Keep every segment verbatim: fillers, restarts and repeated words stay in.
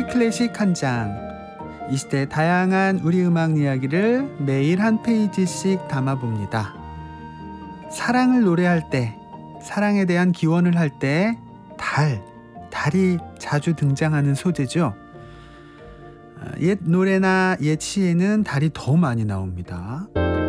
K클래식 한 장. 이 시대의 다양한 우리 음악 이야기를 매일 한 페이지씩 담아봅니다. 사랑을 노래할 때, 사랑에 대한 기원을 할 때 달, 달이 자주 등장하는 소재죠. 옛 노래나 옛 시에는 달이 더 많이 나옵니다.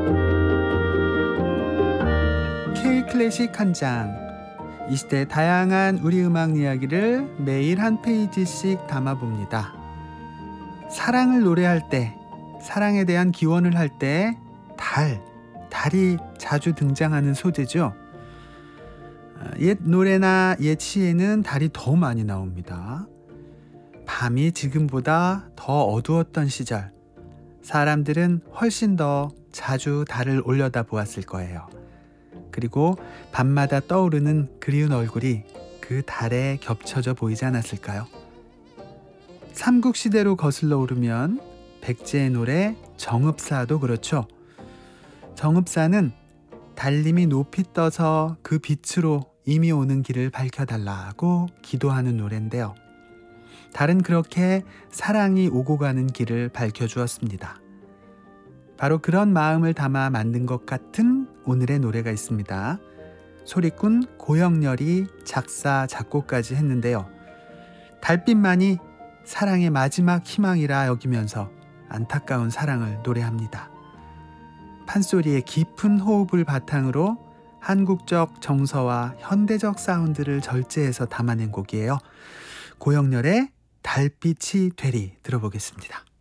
K클래식 한 장. 이 시대의 다양한 우리 음악 이야기를 매일 한 페이지씩 담아봅니다. 사랑을 노래할 때, 사랑에 대한 기원을 할 때 달, 달이 자주 등장하는 소재죠. 옛 노래나 옛 시에는 달이 더 많이 나옵니다. 밤이 지금보다 더 어두웠던 시절, 사람들은 훨씬 더 자주 달을 올려다 보았을 거예요. 그리고 밤마다 떠오르는 그리운 얼굴이 그 달에 겹쳐져 보이지 않았을까요? 삼국시대로 거슬러 오르면 백제의 노래 정읍사도 그렇죠. 정읍사는 달님이 높이 떠서 그 빛으로 이미 오는 길을 밝혀달라고 기도하는 노래인데요. 달은 그렇게 사랑이 오고 가는 길을 밝혀주었습니다. 바로 그런 마음을 담아 만든 것 같은 오늘의 노래가 있습니다. 소리꾼 고영렬이 작사, 작곡까지 했는데요. 달빛만이 사랑의 마지막 희망이라 여기면서 안타까운 사랑을 노래합니다. 판소리의 깊은 호흡을 바탕으로 한국적 정서와 현대적 사운드를 절제해서 담아낸 곡이에요. 고영렬의 달빛이 되리 들어보겠습니다.